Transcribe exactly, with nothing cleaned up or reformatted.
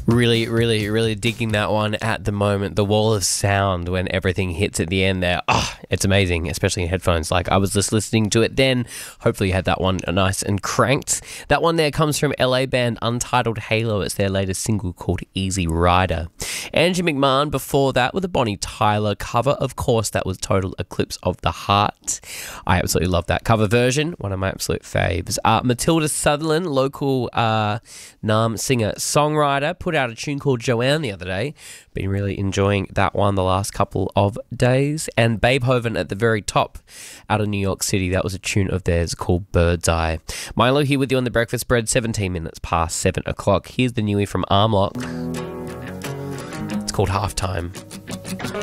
Really, really, really digging that one at the moment. The wall of sound when everything hits at the end there. Oh, it's amazing, especially in headphones. Like, I was just listening to it then. Hopefully you had that one nice and cranked. That one there comes from L A band Untitled Halo. It's their latest single called Easy Rider. Angie McMahon before that with a Bonnie Tyler cover. Of course, that was Total Eclipse of the Heart. I absolutely love that cover version. One of my absolute faves. Uh, Matilda Sutherland, local uh, Nam singer-songwriter, put out a tune called Joanne the other day. Been really enjoying that one the last couple of days. And Babehoven at the very top out of New York City. That was a tune of theirs called Bird's Eye. Milo here with you on The Breakfast Spread, seventeen minutes past seven o'clock. Here's the newie from Armlock. It's called Halftime.